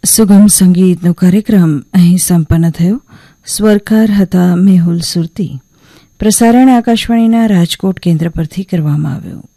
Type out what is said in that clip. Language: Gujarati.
સુગમ સંગીતનો કાર્યક્રમ અહીં સંપન્ન થયો. સ્વરકાર હતા મેહુલ સુરતી. પ્રસારણ આકાશવાણીના રાજકોટ કેન્દ્ર પરથી કરવામાં આવ્યું.